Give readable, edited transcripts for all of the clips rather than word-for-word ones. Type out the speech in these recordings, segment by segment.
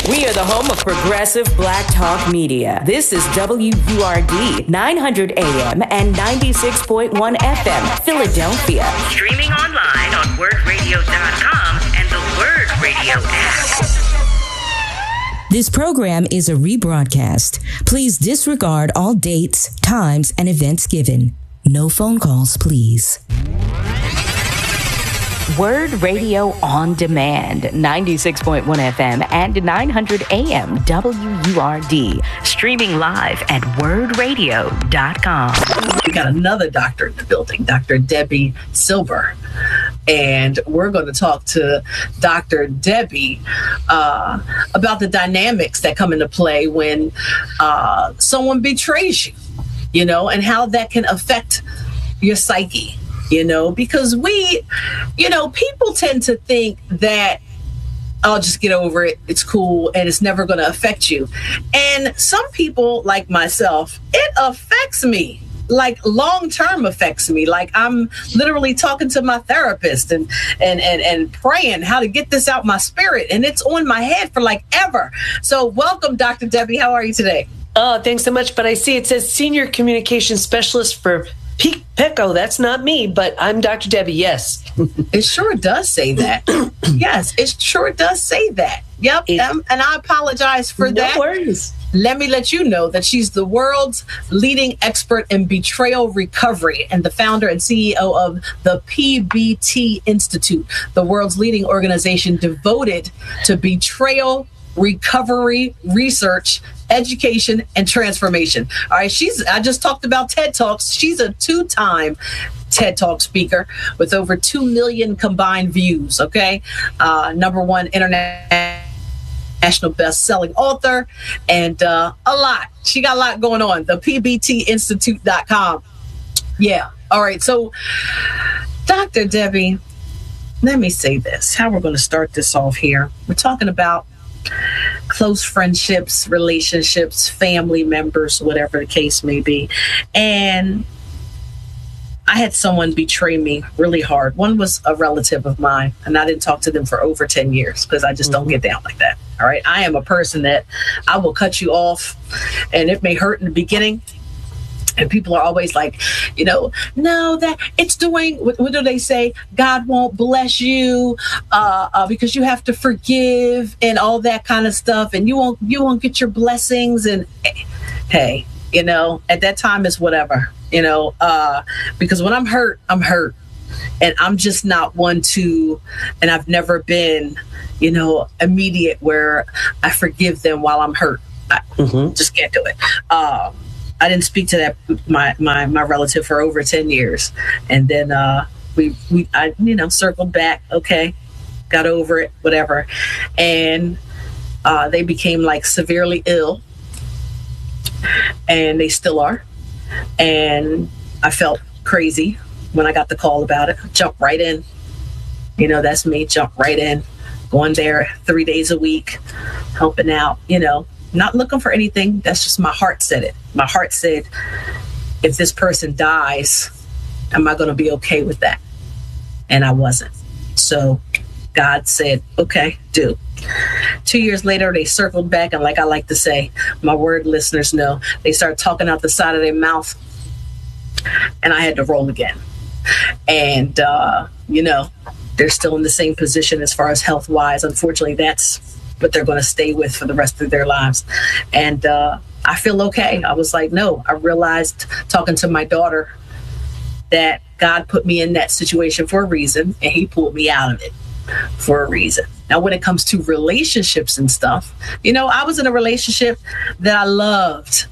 We are the home of progressive Black Talk Media. This is WURD 900 AM and 96.1 FM, Philadelphia. Streaming online on wordradio.com and the Word Radio app. This program is a rebroadcast. Please disregard all dates, times, and events given. No phone calls, please. Word Radio on Demand, 96.1 FM and 900 AM WURD. Streaming live at wordradio.com. We got another doctor in the building, Dr. Debbie Silber. And we're going to talk to Dr. Debbie about the dynamics that come into play when someone betrays you, and how that can affect your psyche. Because people tend to think that I'll just get over it. It's cool. And it's never going to affect you. And some people like myself, it affects me, like long-term affects me. Like I'm literally talking to my therapist and praying how to get this out my spirit. And it's on my head for like ever. So welcome, Dr. Debbie. How are you today? Oh, thanks so much. But I see it says Senior Communication Specialist for PECO. That's not me, but I'm Dr. Debbie. Yes. It sure does say that. Yes, it sure does say that. Yep. And I apologize for that. No worries. Let me let you know that she's the world's leading expert in betrayal recovery and the founder and CEO of the PBT Institute, the world's leading organization devoted to betrayal recovery research, education, and transformation. All right, I just talked about TED Talks. She's a 2-time TED Talk speaker with over 2 million combined views. Okay, #1 international best-selling author, and a lot. She got a lot going on. The PBTinstitute.com. Yeah. All right. So, Dr. Debbie, let me say this. How we're going to start this off here. We're talking about close friendships, relationships, family members, whatever the case may be. And I had someone betray me really hard. One was a relative of mine, and I didn't talk to them for over 10 years because I just don't get down like that. All right. I am a person that I will cut you off, and it may hurt in the beginning. And people are always like, no, that it's doing, what do they say? God won't bless you because you have to forgive and all that kind of stuff. And you won't get your blessings. And hey, at that time it's whatever, because when I'm hurt. And I'm just not one to, and I've never been, immediate where I forgive them while I'm hurt. I just can't do it. I didn't speak to that my relative for over 10 years, and then I circled back. Okay, got over it, whatever, and they became like severely ill, and they still are. And I felt crazy when I got the call about it. Jump right in. That's me. Jump right in, going there 3 days a week, helping out. Not looking for anything. That's just my heart said it. My heart said, if this person dies, am I going to be okay with that? And I wasn't. So God said, okay, do. 2 years later, they circled back. And like I like to say, my word listeners know, they started talking out the side of their mouth. And I had to roll again. And, they're still in the same position as far as health-wise. Unfortunately, that's what they're going to stay with for the rest of their lives. And I feel okay. I was like, no, I realized talking to my daughter that God put me in that situation for a reason, and he pulled me out of it for a reason. Now, when it comes to relationships and stuff, I was in a relationship that I loved.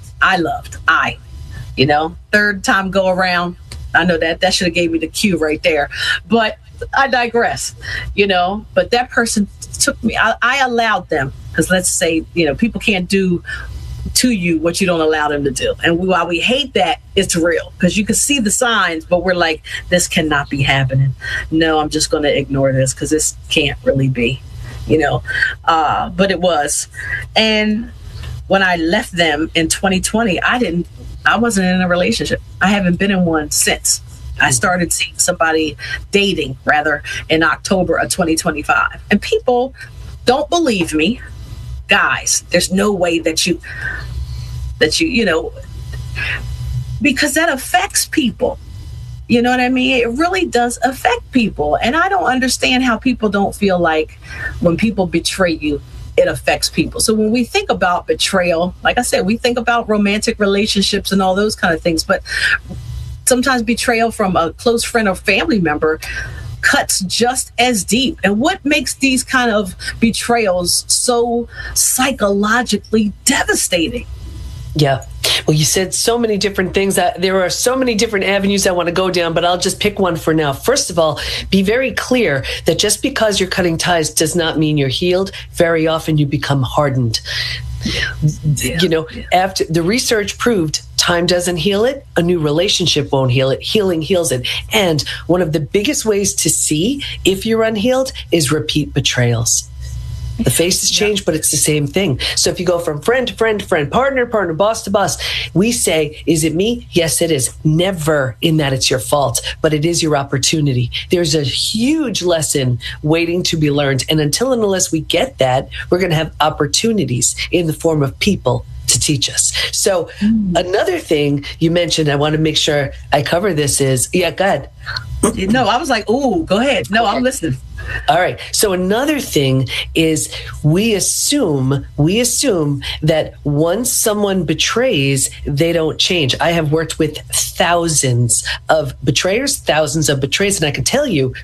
Third time go around. I know that should have gave me the cue right there, but I digress, but that person took me, I allowed them, because let's say, people can't do to you what you don't allow them to do. And while we hate that, it's real, because you can see the signs, but we're like, this cannot be happening. No, I'm just going to ignore this because this can't really be, but it was. And when I left them in 2020, I wasn't in a relationship. I haven't been in one since. I started seeing somebody dating, rather, in October of 2025. And people don't believe me. guys, there's no way that you because that affects people. You know what I mean? It really does affect people. And I don't understand how people don't feel like when people betray you, it affects people. So when we think about betrayal, like I said, we think about romantic relationships and all those kind of things. But sometimes betrayal from a close friend or family member cuts just as deep. And what makes these kind of betrayals so psychologically devastating? Yeah. Well, you said so many different things. There are so many different avenues I want to go down, but I'll just pick one for now. First of all, be very clear that just because you're cutting ties does not mean you're healed. Very often you become hardened. After the research proved time doesn't heal it, a new relationship won't heal it. Healing heals it. And one of the biggest ways to see if you're unhealed is repeat betrayals. The faces change, but it's the same thing. So if you go from friend to friend to friend, partner, boss to boss, we say, is it me? Yes, it is. Never in that it's your fault, but it is your opportunity. There's a huge lesson waiting to be learned. And until and unless we get that, we're going to have opportunities in the form of people to teach us. So another thing you mentioned, I want to make sure I cover this is, go ahead. No, I was like, ooh, go ahead. No, I'm listening. All right. So another thing is we assume that once someone betrays, they don't change. I have worked with thousands of betrayers, thousands of betrays, and I can tell you,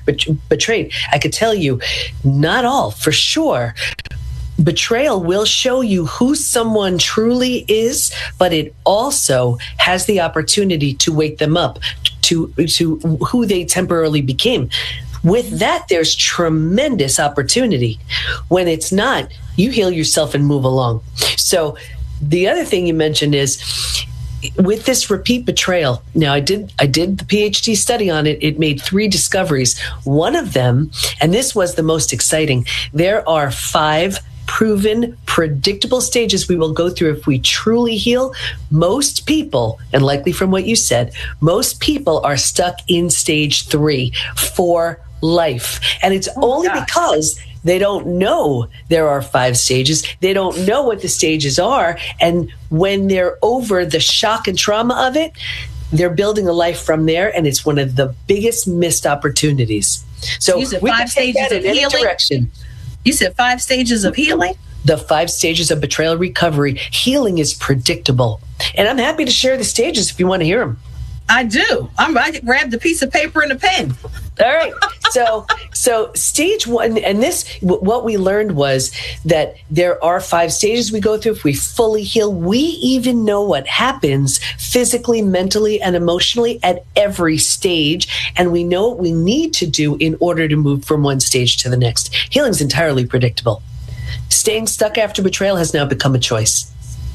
not all, for sure. Betrayal will show you who someone truly is, but it also has the opportunity to wake them up to who they temporarily became. With that, there's tremendous opportunity. When it's not, you heal yourself and move along. So the other thing you mentioned is with this repeat betrayal. Now, I did the PhD study on it. It made 3 discoveries. One of them, and this was the most exciting, there are 5 proven, predictable stages we will go through if we truly heal. Most people, and likely from what you said, most people are stuck in stage 3 for life. And it's only because they don't know there are 5 stages. They don't know what the stages are. And when they're over the shock and trauma of it, they're building a life from there. And it's one of the biggest missed opportunities. So you said we 5 stages of healing. Direction. You said 5 stages of healing? The 5 stages of betrayal recovery. Healing is predictable. And I'm happy to share the stages if you want to hear them. I do. I grabbed a piece of paper and a pen. All right. So stage 1, and this, what we learned was that there are 5 stages we go through. If we fully heal, we even know what happens physically, mentally, and emotionally at every stage. And we know what we need to do in order to move from one stage to the next. Healing's entirely predictable. Staying stuck after betrayal has now become a choice.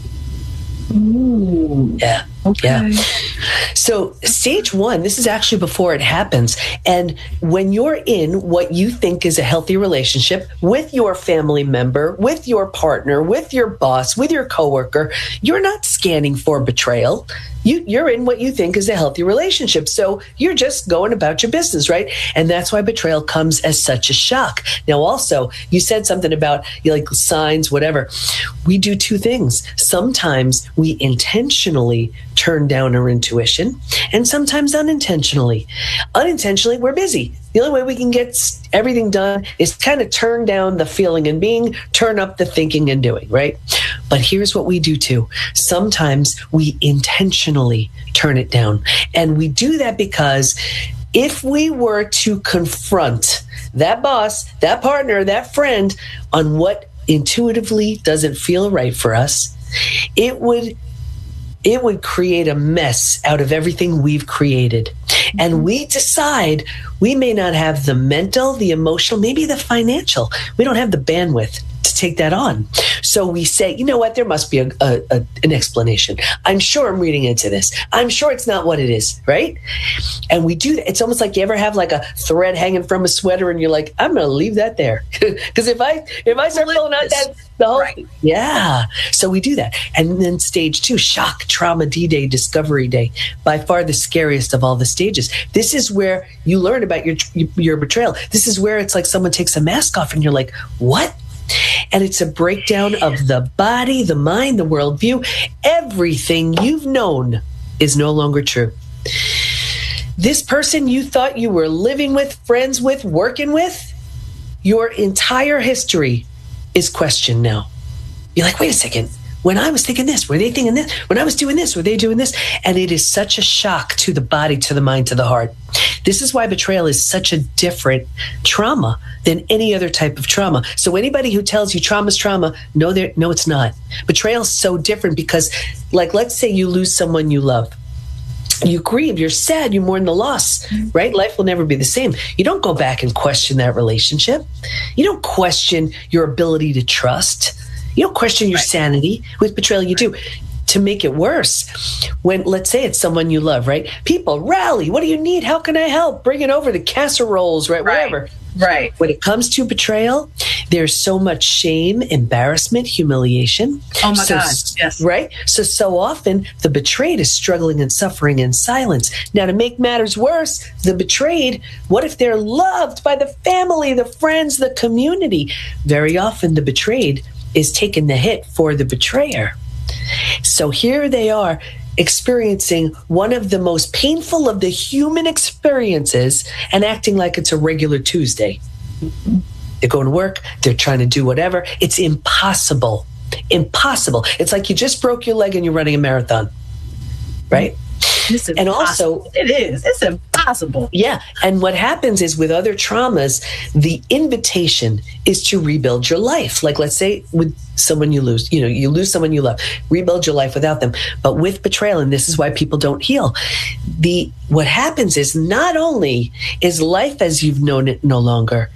Ooh. Yeah. Okay. Yeah. So stage 1, this is actually before it happens. And when you're in what you think is a healthy relationship with your family member, with your partner, with your boss, with your coworker, you're not scanning for betrayal. You're in what you think is a healthy relationship. So you're just going about your business, right? And that's why betrayal comes as such a shock. Now, also, you said something about like signs, whatever. We do 2 things. Sometimes we intentionally turn down our intuition, and sometimes unintentionally. Unintentionally, we're busy. The only way we can get everything done is kind of turn down the feeling and being, turn up the thinking and doing, right? But here's what we do too. Sometimes we intentionally turn it down. And we do that because if we were to confront that boss, that partner, that friend on what intuitively doesn't feel right for us, it would create a mess out of everything we've created. And we decide we may not have the mental, the emotional, maybe the financial. We don't have the bandwidth to take that on. So we say, you know what, there must be an explanation. I'm sure I'm reading into this. I'm sure it's not what it is, right? And we do that. It's almost like you ever have like a thread hanging from a sweater and you're like, I'm going to leave that there. Because if I start pulling out the whole right. Yeah. So we do that. And then stage 2, shock, trauma, D-Day, discovery day, by far the scariest of all the stages. This is where you learn about your betrayal. This is where it's like someone takes a mask off and you're like, what? And it's a breakdown of the body, the mind, the worldview. Everything you've known is no longer true. This person you thought you were living with, friends with, working with, your entire history is questioned now. You're like, wait a second. When I was thinking this, were they thinking this? When I was doing this, were they doing this? And it is such a shock to the body, to the mind, to the heart. This is why betrayal is such a different trauma than any other type of trauma. So anybody who tells you trauma's trauma, no, it's not. Betrayal is so different because, like, let's say you lose someone you love. You grieve, you're sad, you mourn the loss, right? Life will never be the same. You don't go back and question that relationship. You don't question your ability to trust. You don't question your sanity. With betrayal, you do. To make it worse, when, let's say it's someone you love, right? People rally. What do you need? How can I help? Bring it over, the casseroles, right? Whatever. Right. When it comes to betrayal, there's so much shame, embarrassment, humiliation. Oh my God. Yes. Right? So often the betrayed is struggling and suffering in silence. Now, to make matters worse, the betrayed, what if they're loved by the family, the friends, the community? Very often the betrayed is taking the hit for the betrayer. So here they are experiencing one of the most painful of the human experiences and acting like it's a regular Tuesday. They're going to work. They're trying to do whatever. It's impossible. Impossible. It's like you just broke your leg and you're running a marathon, right? And also, it is. It's impossible. Yeah. And what happens is with other traumas, the invitation is to rebuild your life. Like, let's say with someone you lose, you lose someone you love, rebuild your life without them. But with betrayal, and this is why people don't heal, what happens is not only is life as you've known it no longer,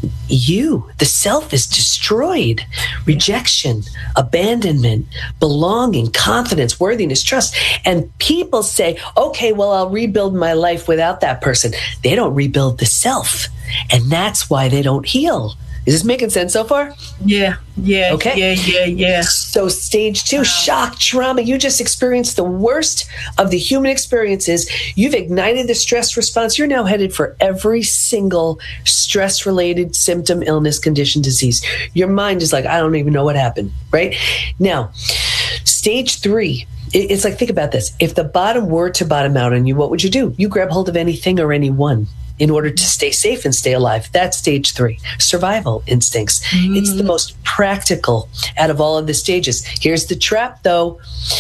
the self is destroyed. Rejection, abandonment, belonging, confidence, worthiness, trust. And people say, okay, well, I'll rebuild my life without that person. They don't rebuild the self. And that's why they don't heal. Is this making sense so far? Yeah. Okay. Yeah. So stage 2, shock, trauma. You just experienced the worst of the human experiences. You've ignited the stress response. You're now headed for every single stress-related symptom, illness, condition, disease. Your mind is like, I don't even know what happened, right? Now, stage 3. It's like, think about this. If the bottom were to bottom out on you, what would you do? You grab hold of anything or anyone in order to stay safe and stay alive. That's stage 3, survival instincts. It's the most practical out of all of the stages. Here's the trap, though.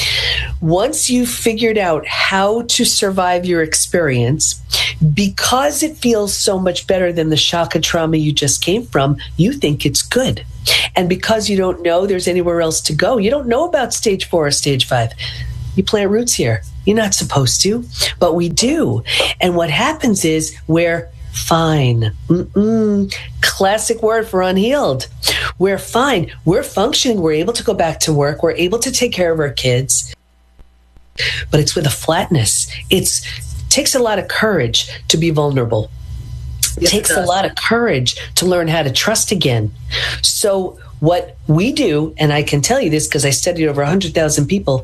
Once you've figured out how to survive your experience, because it feels so much better than the shock and trauma you just came from, you think it's good. And because you don't know there's anywhere else to go, you don't know about stage 4 or stage 5. You plant roots here. You're not supposed to, but we do. And what happens is we're fine. Classic word for unhealed. We're fine. We're functioning. We're able to go back to work. We're able to take care of our kids. But it's with a flatness. It takes a lot of courage to be vulnerable. It takes a lot of courage to learn how to trust again. So what we do, and I can tell you this because I studied over 100,000 people,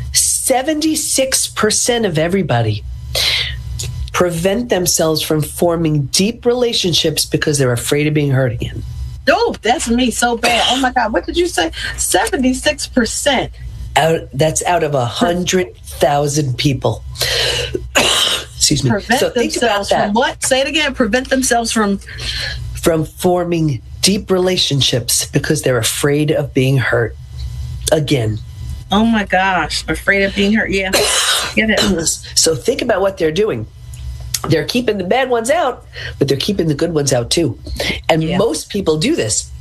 76% of everybody prevent themselves from forming deep relationships because they're afraid of being hurt again. Oh, that's me so bad. Oh my God, what did you say? 76%. That's out of 100,000 people. Excuse me. Prevent so think about themselves that. from what? Say it again. Prevent themselves from forming deep relationships because they're afraid of being hurt again. Oh my gosh, afraid of being hurt. Yeah, get it. So think about what they're doing. They're keeping the bad ones out, but they're keeping the good ones out too. And most people do this.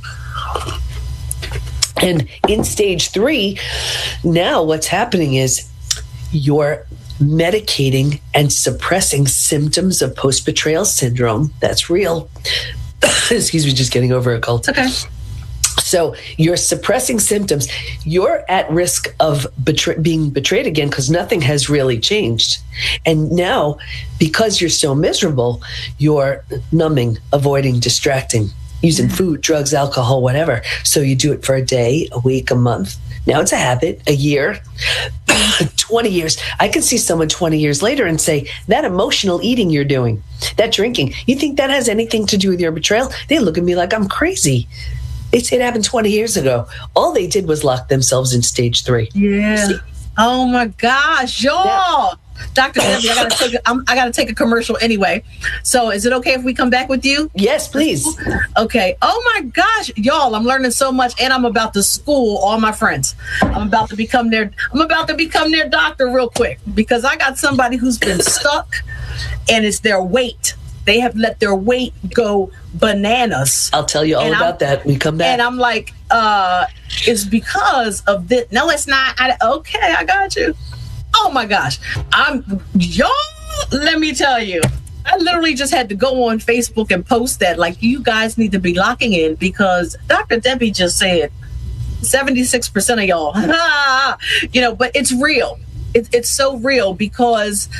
And in stage 3, now what's happening is you're medicating and suppressing symptoms of post-betrayal syndrome. That's real. Excuse me, just getting over a cold. Okay. So you're suppressing symptoms. You're at risk of being betrayed again because nothing has really changed. And now, because you're so miserable, you're numbing, avoiding, distracting, using food, drugs, alcohol, whatever. So you do it for a day, a week, a month. Now it's a habit, a year, 20 years. I can see someone 20 years later and say, that emotional eating you're doing, that drinking, you think that has anything to do with your betrayal? They look at me like I'm crazy. They say it happened 20 years ago. All they did was lock themselves in stage 3. Yeah. See? Oh my gosh, y'all. Yeah. Dr. Debbie, I gotta take a commercial anyway. So is it okay if we come back with you? Yes, please. Okay. Oh my gosh, y'all, I'm learning so much, and I'm about to school all my friends. I'm about to become their doctor real quick, because I got somebody who's been stuck, and it's their weight. They have let their weight go bananas. I'll tell you all about that when we come back. And I'm like, it's because of this. No, it's not. Okay, I got you. Oh my gosh. Y'all, let me tell you, I literally just had to go on Facebook and post that. Like, you guys need to be locking in, because Dr. Debbie just said 76% of y'all, but it's real. It's so real, because,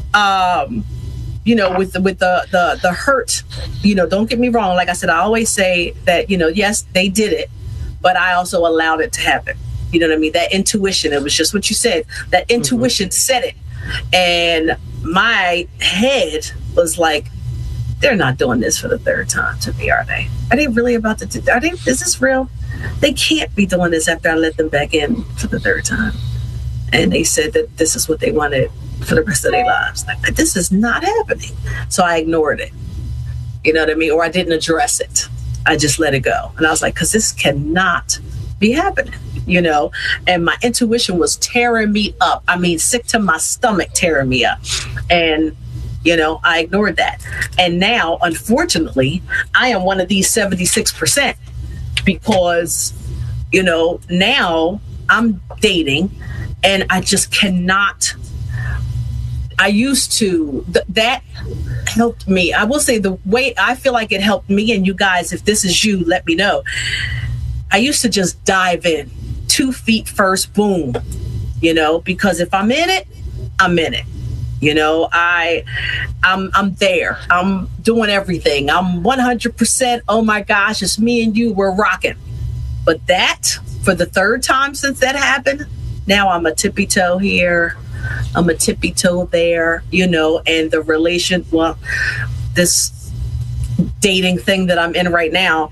with the hurt, don't get me wrong. Like I said, I always say that, yes, they did it, but I also allowed it to happen. You know what I mean? That intuition, it was just what you said. That intuition said it. And my head was like, they're not doing this for the third time to me, are they? Are they really about to do that? Is this real? They can't be doing this after I let them back in for the third time. And they said that this is what they wanted for the rest of their lives. Like, this is not happening. So I ignored it. You know what I mean? Or I didn't address it. I just let it go. And I was like, because this cannot be happening. And my intuition was tearing me up. I mean, sick to my stomach, tearing me up. And, I ignored that. And now, unfortunately, I am one of these 76%, because, now I'm dating, and I just cannot. I used to, that helped me. I will say the way I feel like it helped me, and you guys, if this is you, let me know. I used to just dive in 2 feet first, boom, because if I'm in it, I'm in it. I'm there. I'm doing everything. I'm 100%. Oh my gosh, it's me and you. We're rocking. But that, for the third time since that happened, now I'm a tippy toe here. I'm a tippy toe there, and the this dating thing that I'm in right now,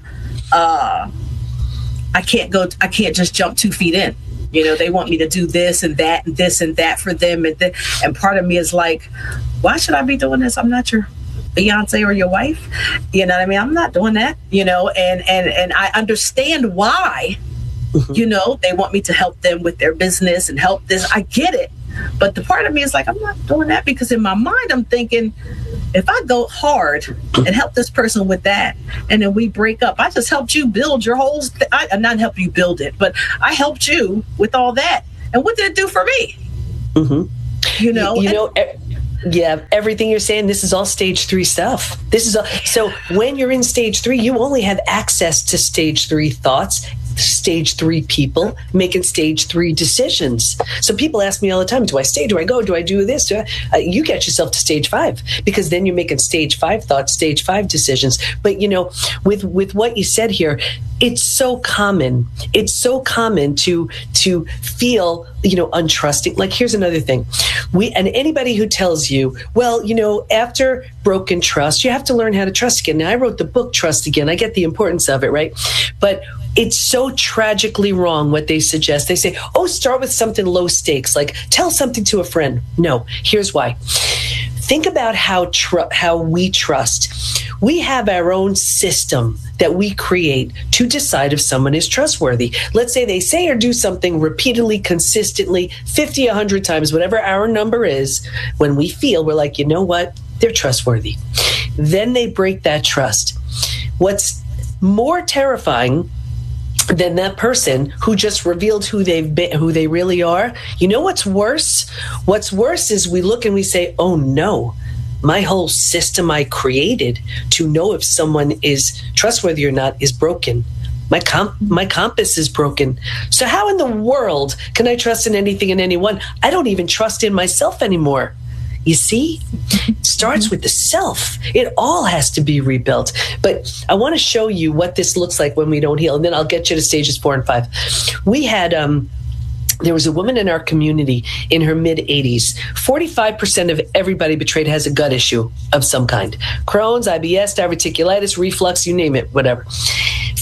I can't just jump 2 feet in. They want me to do this and that and this and that for them. And part of me is like, why should I be doing this? I'm not your fiance or your wife. You know what I mean? I'm not doing that, and I understand why, they want me to help them with their business and help this. I get it. But the part of me is like, I'm not doing that, because in my mind, I'm thinking, if I go hard and help this person with that, and then we break up, I just helped you build your whole, not help you build it, but I helped you with all that. And what did it do for me? Yeah, everything you're saying, this is all stage 3 stuff. This is all. So when you're in stage 3, you only have access to stage 3 thoughts, stage 3 people making stage 3 decisions. So people ask me all the time, do I stay? Do I go? Do I do this? You get yourself to stage 5, because then you're making stage 5 thoughts, stage 5 decisions. But, with what you said here, it's so common. It's so common to feel, untrusting. Like, here's another thing. And anybody who tells you, well, after broken trust, you have to learn how to trust again. Now, I wrote the book, Trust Again. I get the importance of it, right? But it's so tragically wrong what they suggest. They say, start with something low stakes, like tell something to a friend. No, here's why. Think about how we trust. We have our own system that we create to decide if someone is trustworthy. Let's say they say or do something repeatedly, consistently, 50, 100 times, whatever our number is. When we feel, we're like, you know what? They're trustworthy. Then they break that trust. What's more terrifying than that person who just revealed who they've been, who they really are? You know what's worse? What's worse is we look and we say, oh no, my whole system I created to know if someone is trustworthy or not is broken. My compass is broken. So how in the world can I trust in anything and anyone? I don't even trust in myself anymore. You see, it starts with the self. It all has to be rebuilt. But I want to show you what this looks like when we don't heal. And then I'll get you to stages 4 and 5. We had, there was a woman in our community in her mid-80s. 45% of everybody betrayed has a gut issue of some kind. Crohn's, IBS, diverticulitis, reflux, you name it, whatever.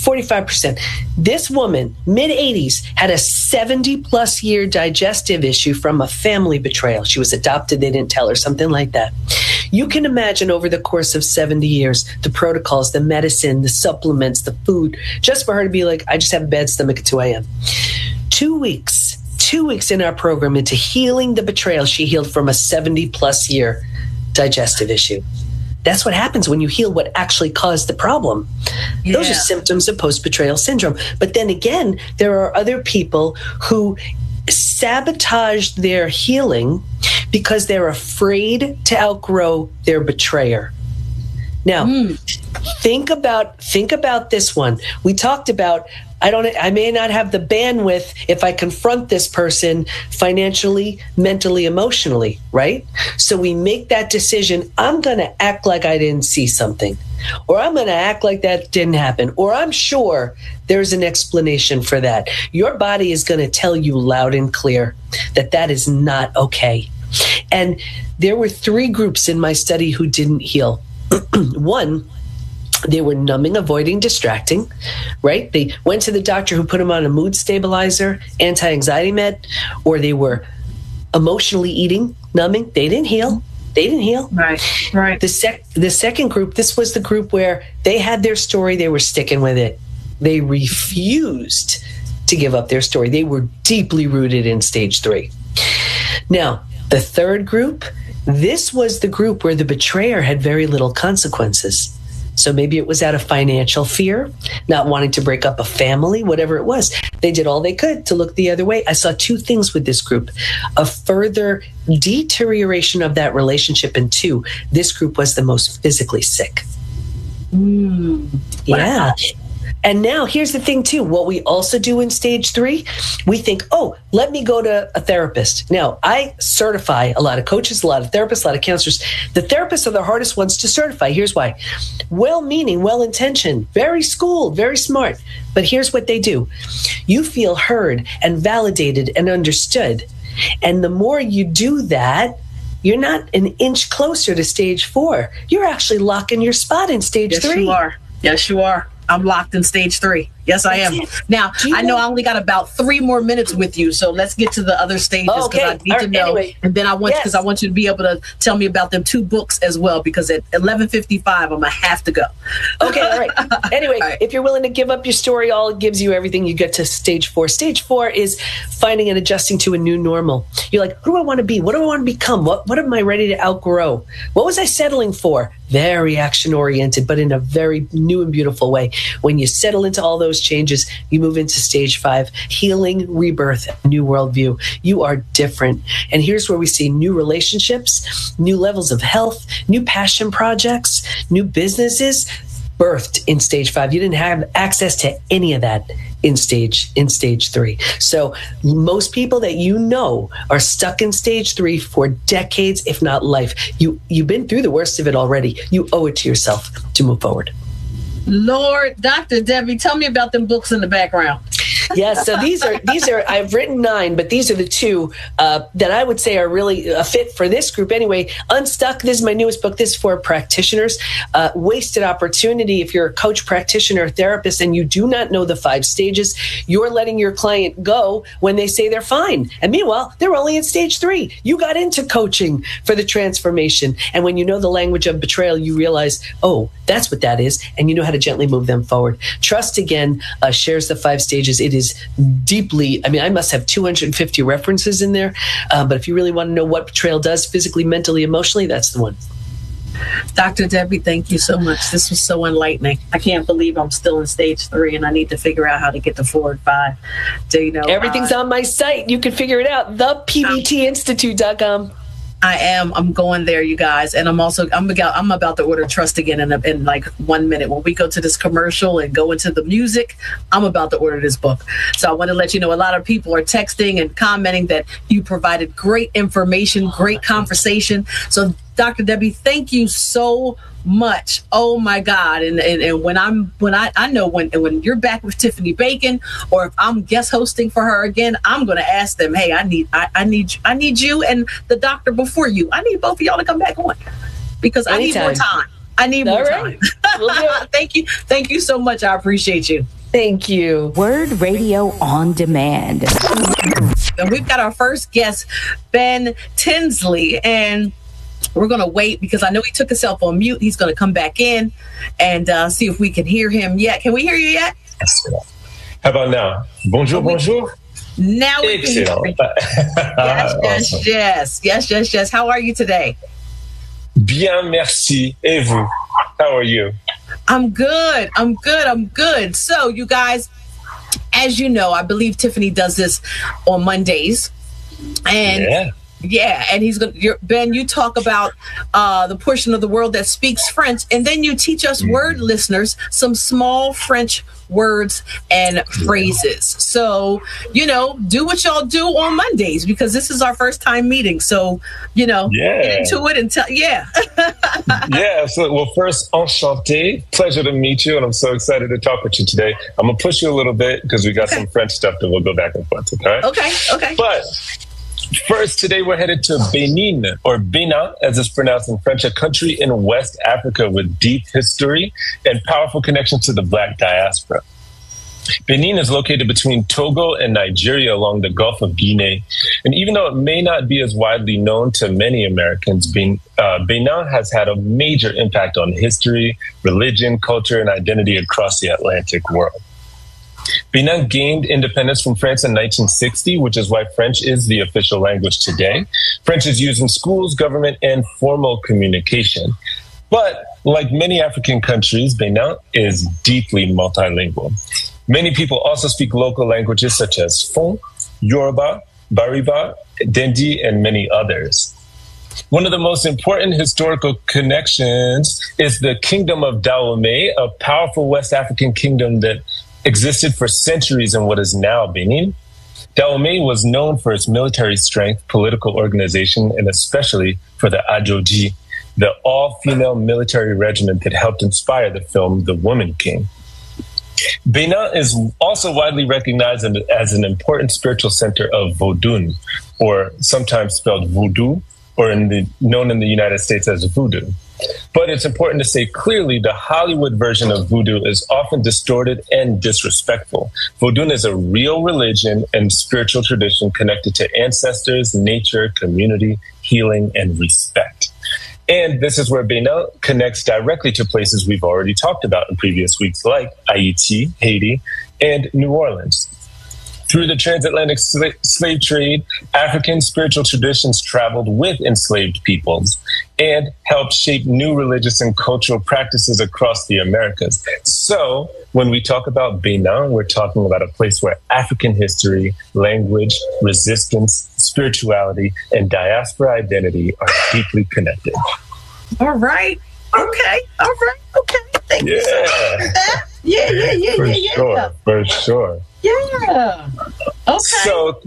45%. This woman, mid-80s, had a 70-plus year digestive issue from a family betrayal. She was adopted, they didn't tell her, something like that. You can imagine over the course of 70 years, the protocols, the medicine, the supplements, the food, just for her to be like, I just have a bad stomach at 2 a.m. 2 weeks in our program into healing the betrayal, she healed from a 70-plus year digestive issue. That's what happens when you heal what actually caused the problem. Yeah. Those are symptoms of post-betrayal syndrome. But then again, there are other people who sabotage their healing because they're afraid to outgrow their betrayer. Now, think about this one. We talked about, I may not have the bandwidth if I confront this person financially, mentally, emotionally, right? So we make that decision. I'm going to act like I didn't see something, or I'm going to act like that didn't happen, or I'm sure there's an explanation for that. Your body is going to tell you loud and clear that that is not okay. And there were 3 groups in my study who didn't heal. One, they were numbing, avoiding, distracting, right? They went to the doctor who put them on a mood stabilizer, anti-anxiety med, or they were emotionally eating, numbing. They didn't heal. Right. The second group, this was the group where they had their story. They were sticking with it. They refused to give up their story. They were deeply rooted in stage 3. Now, the third group, this was the group where the betrayer had very little consequences. So maybe it was out of financial fear, not wanting to break up a family, whatever it was. They did all they could to look the other way. I saw 2 things with this group: a further deterioration of that relationship, and 2, this group was the most physically sick. Yeah. And now here's the thing too. What we also do in stage 3, we think, oh, let me go to a therapist. Now, I certify a lot of coaches, a lot of therapists, a lot of counselors. The therapists are the hardest ones to certify. Here's why. Well-meaning, well-intentioned, very schooled, very smart. But here's what they do. You feel heard and validated and understood. And the more you do that, you're not an inch closer to stage 4. You're actually locking your spot in stage 3. Yes, you are. I'm locked in stage 3. Yes, I am. Now, I know I only got about 3 more minutes with you, so let's get to the other stages because I need to know. Anyway, and then I want you to be able to tell me about them 2 books as well, because at 11:55, I'm going to have to go. Okay, all right. Anyway, if you're willing to give up your story, all it gives you everything, you get to stage 4. Stage 4 is finding and adjusting to a new normal. You're like, who do I want to be? What do I want to become? What am I ready to outgrow? What was I settling for? Very action-oriented, but in a very new and beautiful way. When you settle into all those changes, you move into stage 5, healing, rebirth, new worldview. You are different. And here's where we see new relationships, new levels of health, new passion projects, new businesses birthed in stage 5. You didn't have access to any of that in stage 3. So most people that you know are stuck in stage 3 for decades, if not life. You've been through the worst of it already. You owe it to yourself to move forward. Lord, Dr. Debbie, tell me about them books in the background. Yes, so these are I've written 9, but these are the 2 that I would say are really a fit for this group. Anyway, Unstuck, this is my newest book. This is for practitioners. Wasted opportunity. If you're a coach, practitioner, therapist, and you do not know the 5 stages, you're letting your client go when they say they're fine. And meanwhile, they're only in stage 3. You got into coaching for the transformation. And when you know the language of betrayal, you realize, oh, that's what that is. And you know how to gently move them forward. Trust, again, shares the 5 stages. It is deeply, I must have 250 references in there. But if you really want to know what betrayal does physically, mentally, emotionally, that's the one. Dr. Debbie, thank you so much. This was so enlightening. I can't believe I'm still in stage 3 and I need to figure out how to get to 4 and 5. So, everything's on my site. You can figure it out. thepbtinstitute.com. I'm going there, you guys. And I'm about to order Trust Again in like 1 minute. When we go to this commercial and go into the music, I'm about to order this book. So I want to let you know, a lot of people are texting and commenting that you provided great information, great conversation. So Dr. Debbie, thank you so much. Oh my God. And when I know when you're back with Tiffany Bacon, or if I'm guest hosting for her again, I'm going to ask them, hey, I need you and the doctor before you. I need both of y'all to come back on because I need more time. I need more All time. right. We'll do it. Thank you. Thank you so much. I appreciate you. Thank you. Word Radio on Demand. And we've got our first guest, Ben Tinsley, and we're going to wait because I know he took himself on mute. He's going to come back in and see if we can hear him yet. Can we hear you yet? How about now? Bonjour, bonjour. Now we can hear Excellent. you. Yes. How are you today? Bien, merci. Et vous? How are you? I'm good. So, you guys, as you know, I believe Tiffany does this on Mondays. And and he's going to, Ben, you talk about the portion of the world that speaks French, and then you teach us word listeners some small French words and phrases. So, do what y'all do on Mondays, because this is our first time meeting. So, get into it and tell, Yeah, absolutely. Well, first, enchanté. Pleasure to meet you, and I'm so excited to talk with you today. I'm going to push you a little bit because we got some French stuff that we'll go back and forth, okay? Okay. But first, today we're headed to Benin, or Benin, as it's pronounced in French, a country in West Africa with deep history and powerful connections to the Black diaspora. Benin is located between Togo and Nigeria along the Gulf of Guinea. And even though it may not be as widely known to many Americans, Benin has had a major impact on history, religion, culture, and identity across the Atlantic world. Benin gained independence from France in 1960, which is why French is the official language today. French is used in schools, government, and formal communication. But like many African countries, Benin is deeply multilingual. Many people also speak local languages such as Fon, Yoruba, Bariba, Dendi, and many others. One of the most important historical connections is the Kingdom of Dahomey, a powerful West African kingdom that existed for centuries in what is now Benin. Dahomey was known for its military strength, political organization, and especially for the Ajoji, the all-female military regiment that helped inspire the film The Woman King. Benin is also widely recognized as an important spiritual center of Vodun, or sometimes spelled voodoo, or known in the United States as voodoo. But it's important to say clearly the Hollywood version of voodoo is often distorted and disrespectful. Vodun is a real religion and spiritual tradition connected to ancestors, nature, community, healing, and respect. And this is where Benin connects directly to places we've already talked about in previous weeks, like Haiti, Haiti, and New Orleans. Through the transatlantic slave trade, African spiritual traditions traveled with enslaved peoples and helped shape new religious and cultural practices across the Americas. So when we talk about Benin, we're talking about a place where African history, language, resistance, spirituality, and diaspora identity are deeply connected. All right. Okay. Thank you so much for that. Yeah. For sure. Yeah. Okay. So,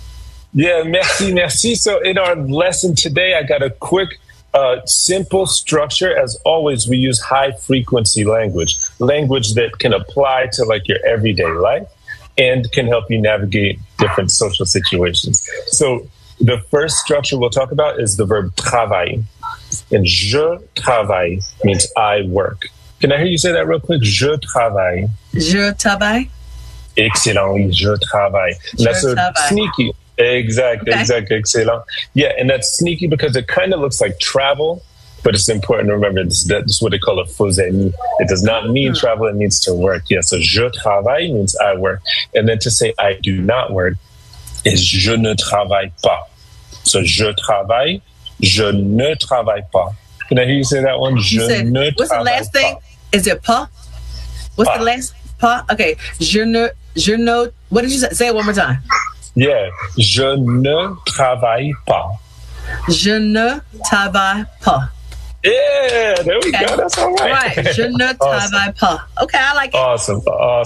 merci. So in our lesson today, I got a quick, simple structure. As always, we use high frequency language that can apply to like your everyday life and can help you navigate different social situations. So the first structure we'll talk about is the verb travailler. And je travaille means I work. Can I hear you say that real quick? Je travaille. Je travaille. Excellent, je travaille. That's sneaky. Exactly, excellent. Yeah, and that's sneaky because it kind of looks like travel, but it's important to remember that's what they call a faux ami. It does not mean travel, it means to work. Yeah, so je travaille means I work. And then to say I do not work is je ne travaille pas. So je travaille, je ne travaille pas. Can I hear you say that one? What's the last thing? Is it pas? What's the last pas? Okay. Je ne, what did you say? Say it one more time. Yeah. Je ne travaille pas. Je ne travaille pas. Yeah, there we go. That's all right. Right. Je ne travaille pas. Okay, I like it. Awesome.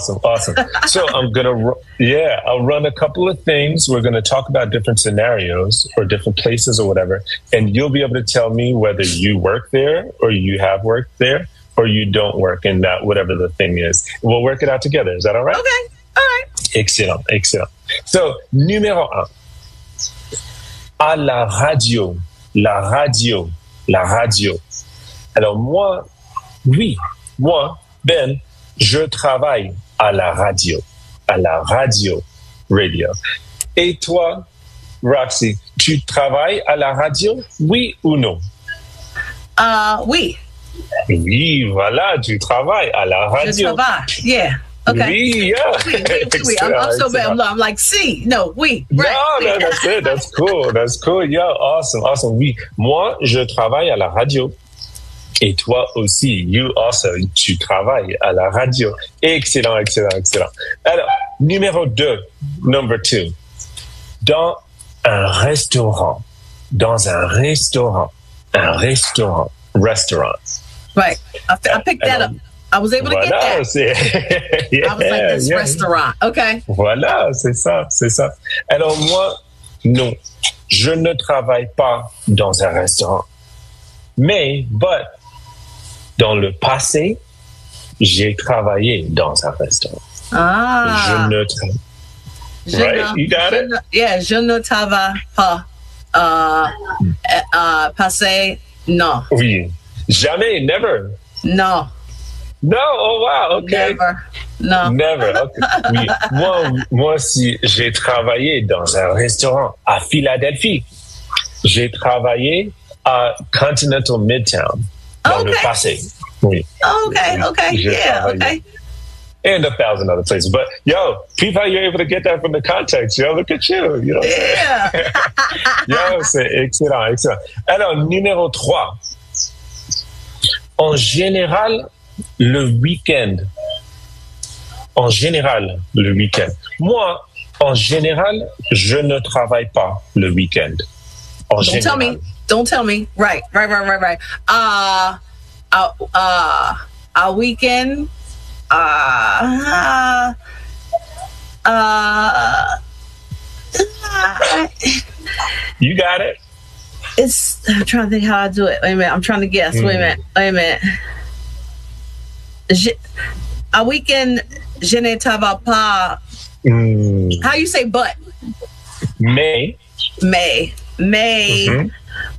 So I'll run a couple of things. We're going to talk about different scenarios or different places or whatever, and you'll be able to tell me whether you work there or you have worked there or you don't work in that, whatever the thing is. We'll work it out together. Is that all right? Okay. All right. Excellent. So, numéro 1. À la radio. Alors moi, Oui, moi, Ben, je travaille à la radio. À la radio. Radio. Et toi, Roxy, tu travailles à la radio? Oui ou non? Oui. Oui, voilà, tu travailles à la radio. Je travaille. Yeah. Okay. Oui, yeah. Oui. I'm so bad. I'm like, see, no, oui. Right. No, that's it. That's cool. That's cool. Yeah, awesome. Oui. Moi, je travaille à la radio. Et toi aussi, you also, tu travailles à la radio. Excellent. Alors, number 2. Dans un restaurant. Restaurant. Right. I picked that up. I was able to get that. Yeah, I was like, this restaurant. Okay. Voilà, c'est ça. Alors moi, non, je ne travaille pas dans un restaurant. But, dans le passé, j'ai travaillé dans un restaurant. Ah. You got it? Je ne travaille pas. Passé, non. Oui. Jamais, never. No. No, oh wow, okay. Never. Okay. Oui. Moi aussi, j'ai travaillé dans un restaurant à Philadelphie. J'ai travaillé à Continental Midtown dans le passé. Oui. Okay. Yeah, okay. And 1,000 other places. But, people, you're able to get that from the context. Look at you. You know what I'm saying? C'est excellent. Alors, numéro 3. En général, le week-end. Moi, en général, je ne travaille pas le week-end. Don't tell me. Right. A weekend. You got it. I'm trying to think how I do it. Wait a minute. I'm trying to guess. Wait a minute. A weekend, je ne travaille pas. How you say but? Mais. Je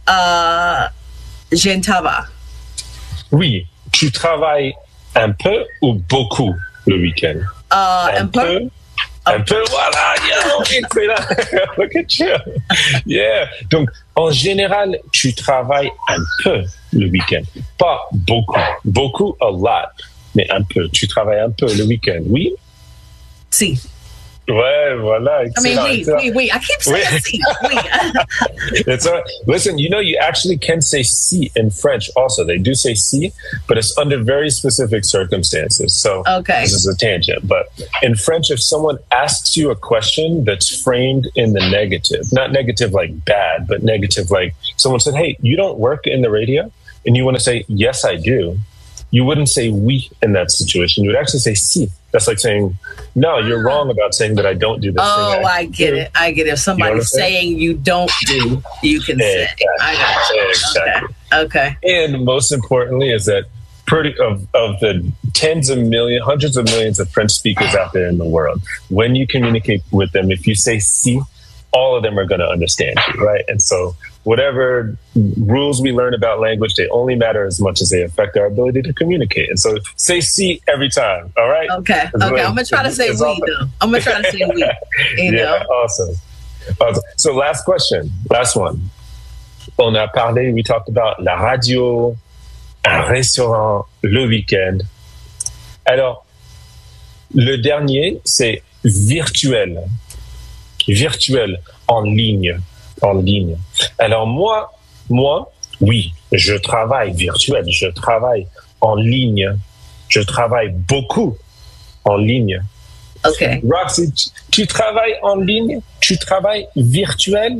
ne travaille. Oui. Tu travailles un peu ou beaucoup le week-end? Un peu. Voilà, look at you. Yeah. Donc, en général, tu travailles un peu le week-end. Pas beaucoup. Beaucoup, a lot. Mais un peu. Tu travailles un peu le week-end, oui? Si. Ouais, voilà. Excellent. Oui. I keep saying si. Oui. It's all right. Listen, you actually can say si in French also. They do say si, but it's under very specific circumstances. So This is a tangent. But in French, if someone asks you a question that's framed in the negative, not negative like bad, but negative like someone said, hey, you don't work in the radio? And you want to say, yes, I do. You wouldn't say oui in that situation. You would actually say si. That's like saying, no, you're wrong about saying that I don't do this thing. Oh, I get it. If somebody's saying you don't do, you can say. I got it. Exactly. Okay. And most importantly is that of the hundreds of millions of French speakers out there in the world, when you communicate with them, if you say si, all of them are going to understand you, right? And so whatever rules we learn about language, they only matter as much as they affect our ability to communicate. And so say si every time, all right? Okay. I'm going to try to say oui, though. I'm going to try to say oui. Awesome. So last question, last one. We talked about la radio, un restaurant, le week-end. Alors, le dernier, c'est virtuel. Virtuel, en ligne. Alors moi, oui, je travaille virtuel, je travaille en ligne, je travaille beaucoup en ligne. Okay. Roxy, tu travailles en ligne? Tu travailles virtuel?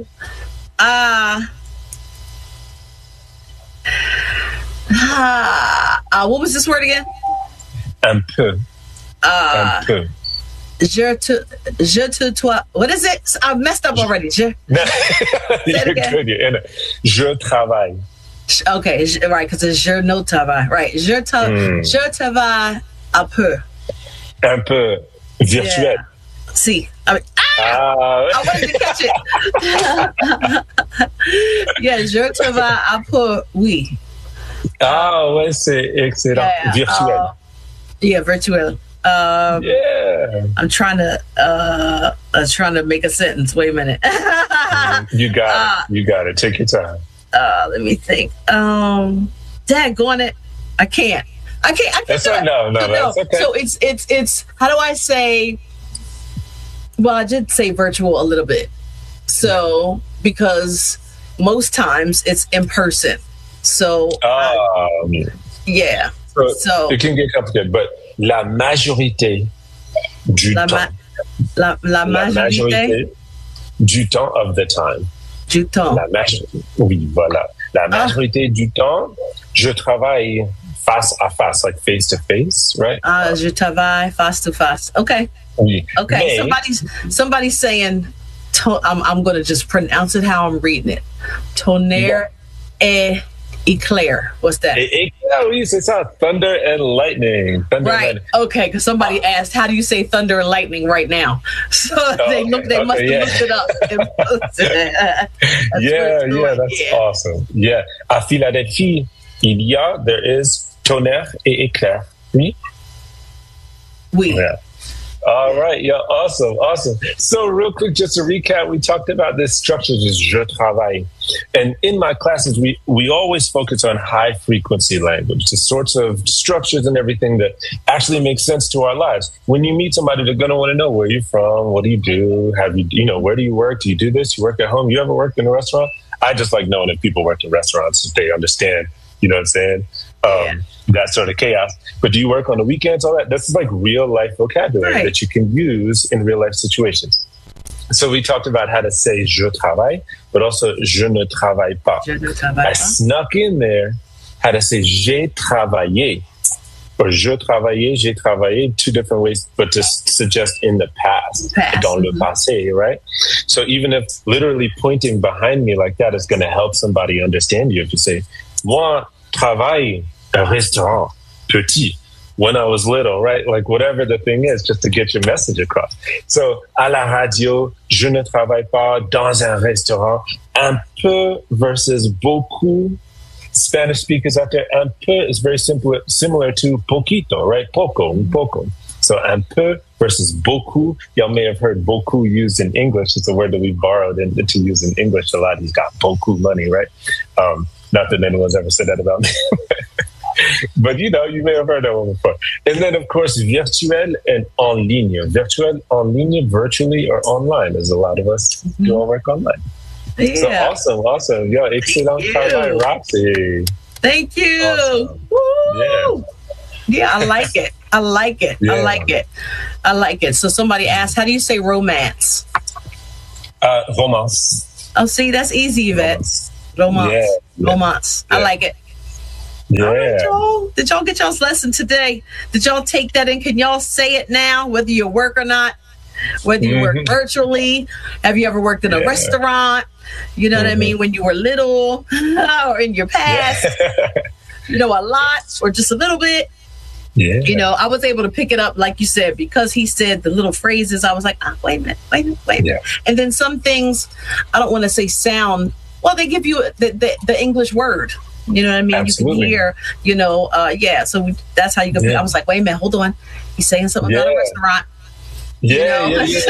What was this word again? Un peu. Un peu. What is it? I messed up already. You're good. Je travaille. Okay, right, because it's je ne travaille. Right. Je travaille un peu. Un peu. Virtuel. Yeah. Si. I wanted to catch it. Yeah, je travaille un peu, oui. Ah, ouais, c'est excellent. Virtuel. Virtuel. I'm trying to make a sentence. Wait a minute. You got it. Take your time. Let me think. Daggone it. I can't. That's right. No, that's okay. So it's how do I say? Well, I did say virtual a little bit. So because most times it's in person. So yeah. So it can get complicated, but la majorité du temps. La majorité du temps of the time. Du temps. Oui, voilà. La majorité du temps, je travaille face à face, like face to face, right? Je travaille face to face. Okay. Oui. Okay. Somebody's saying, I'm going to just pronounce it how I'm reading it. Tonnerre et éclair. What's that? Éclair, oui, c'est ça. Thunder and lightning. Right. And lightning. Okay, because somebody asked, how do you say thunder and lightning right now? So they must have looked it up. That's awesome. Yeah. À Philadelphie, there is tonnerre et éclair. Oui. Yeah. All right. Yeah. Awesome. So real quick, just to recap, we talked about this structure, just je travaille. And in my classes, we always focus on high frequency language, the sorts of structures and everything that actually make sense to our lives. When you meet somebody, they're going to want to know where you're from, what do you do? Where do you work? Do you do this? You work at home? You ever worked in a restaurant? I just like knowing that people work in restaurants, if they understand, you know what I'm saying? That sort of chaos. But do you work on the weekends? All that? That's like real life vocabulary that you can use in real life situations. So we talked about how to say je travaille, but also je ne travaille pas. I snuck in there how to say j'ai travaillé, or je travaillais, j'ai travaillé, two different ways, but to suggest in the past. Dans le passé, right? So even if literally pointing behind me like that is going to help somebody understand you, if you say, moi travaille un restaurant petit when I was little, right? Like whatever the thing is, just to get your message across. So, à la radio, je ne travaille pas dans un restaurant. Un peu versus beaucoup. Spanish speakers out there, un peu is very similar to poquito, right? Poco. So, un peu versus beaucoup. Y'all may have heard beaucoup used in English. It's a word that we borrowed to use in English a lot. He's got beaucoup money, right? Not that anyone's ever said that about me. But, you may have heard that one before. And then, of course, virtuel and en ligne. Virtuel, en ligne, virtually, or online, as a lot of us do our work online. Yeah. So awesome. Yo, excellent travail, Roxy. Thank you. Awesome. Woo! Yeah, I like it. Yeah. I like it. So somebody asked, how do you say romance? Romance. Oh, see, that's easy, Yvette. Romance. Yeah. Romance. Yeah. I like it. Yeah. All right, y'all. Did y'all get y'all's lesson today? Did y'all take that in? Can y'all say it now, whether you work or not? Whether you work virtually? Have you ever worked in a restaurant? You know what I mean? When you were little or in your past? A lot or just a little bit? Yeah. I was able to pick it up, like you said, because he said the little phrases. I was like, wait a minute. Yeah. And then some things, I don't want to say sound, well, they give you the English word. You know what I mean? Absolutely. You can hear, so that's how you go. I was like, wait a minute, hold on. He's saying something about a restaurant. Yeah.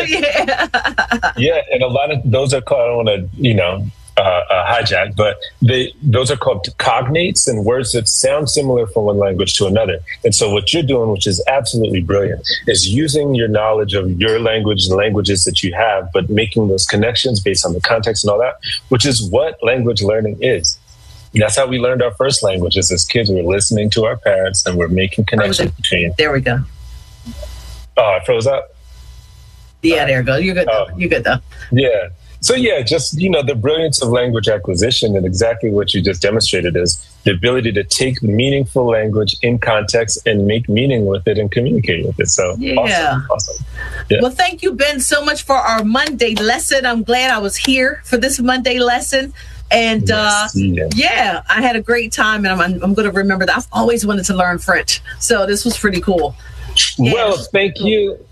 And a lot of those are called, I don't want to, hijack, but those are called cognates and words that sound similar from one language to another. And so what you're doing, which is absolutely brilliant, is using your knowledge of your language and languages that you have, but making those connections based on the context and all that, which is what language learning is. That's how we learned our first languages as kids. We're listening to our parents and we're making connections between. There we go. Oh, I froze up? Yeah, there we go. You're good though. You're good though. Yeah. So just, the brilliance of language acquisition and exactly what you just demonstrated is the ability to take meaningful language in context and make meaning with it and communicate with it. So awesome. Yeah. Well, thank you, Ben, so much for our Monday lesson. I'm glad I was here for this Monday lesson. And I had a great time, and I'm going to remember that. I've always wanted to learn French, so this was pretty cool. Well, thank you.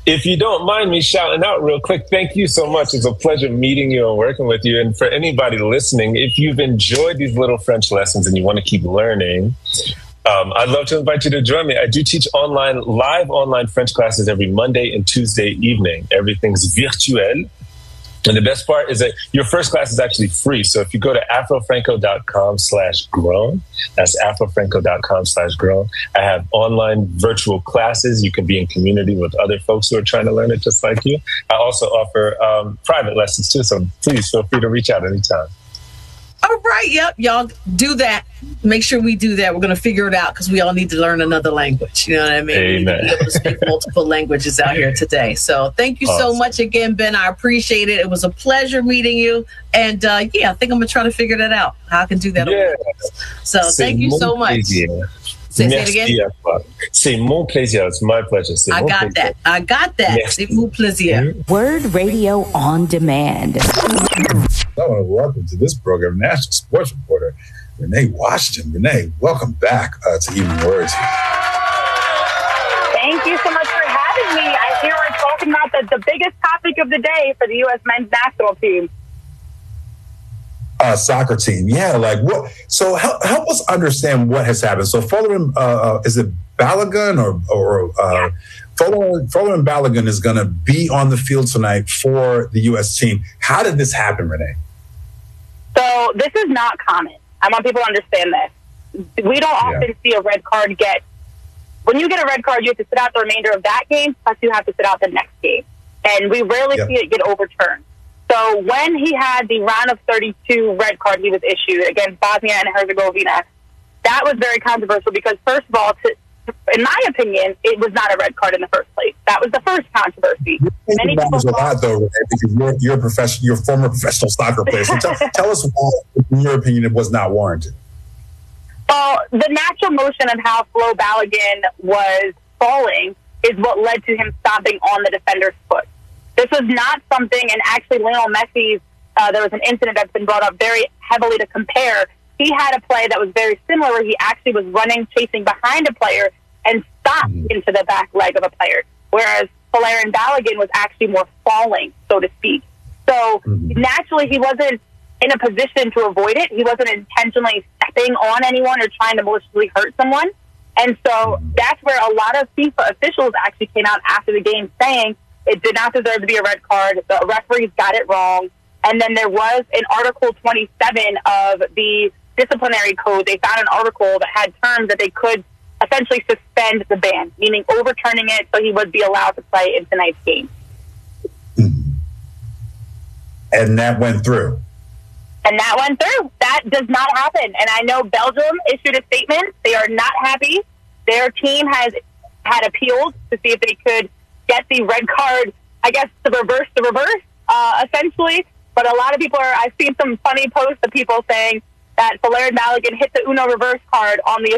If you don't mind me shouting out real quick, thank you so much. It's a pleasure meeting you and working with you. And for anybody listening, if you've enjoyed these little French lessons and you want to keep learning, I'd love to invite you to join me. I do teach live online French classes every Monday and Tuesday evening. Everything's virtuel. And the best part is that your first class is actually free. So if you go to afrofranco.com/grown, that's afrofranco.com/grown. I have online virtual classes. You can be in community with other folks who are trying to learn it just like you. I also offer private lessons too. So please feel free to reach out anytime. All right. Yep. Y'all do that. Make sure we do that. We're going to figure it out because we all need to learn another language. You know what I mean? Amen. We need to be able to speak multiple languages out here today. So thank you so much again, Ben. I appreciate it. It was a pleasure meeting you. And I think I'm going to try to figure that out. How I can do that. Yeah. So thank you so much. Say it again. C'est mon plaisir. It's my pleasure. I got that. C'est mon plaisir. Word Radio on Demand. I want to welcome to this program national sports reporter Renee Washington. Renee, welcome back to Even Words. Thank you so much for having me. I hear we're talking about the biggest topic of the day for the U.S. men's national team. Soccer team, yeah. Like what? So help us understand what has happened. So following, is it Balogun or Following Balogun is going to be on the field tonight for the U.S. team. How did this happen, Renee? So this is not common. I want people to understand this. We don't often see a red card get. When you get a red card, you have to sit out the remainder of that game, plus you have to sit out the next game, and we rarely see it get overturned. So when he had the round of 32 red card he was issued against Bosnia and Herzegovina, that was very controversial because, first of all, in my opinion, it was not a red card in the first place. That was the first controversy. Many people a lot, though, because you're a former professional soccer player. So tell us why, in your opinion, it was not warranted. Well, the natural motion of how Flo Balogun was falling is what led to him stomping on the defender's foot. This was not something, and actually Lionel Messi's, there was an incident that's been brought up very heavily to compare. He had a play that was very similar where he actually was running, chasing behind a player and stopped into the back leg of a player, whereas Folarin Balogun was actually more falling, so to speak. So naturally he wasn't in a position to avoid it. He wasn't intentionally stepping on anyone or trying to maliciously hurt someone. And so that's where a lot of FIFA officials actually came out after the game saying it did not deserve to be a red card. The referees got it wrong. And then there was in Article 27 of the disciplinary code, they found an article that had terms that they could essentially suspend the ban, meaning overturning it so he would be allowed to play in tonight's game. And that went through. And that went through. That does not happen. And I know Belgium issued a statement. They are not happy. Their team has had appeals to see if they could get the red card, I guess, to reverse essentially. But a lot of people I've seen some funny posts of people saying that Folarin Balogun hit the Uno reverse card on the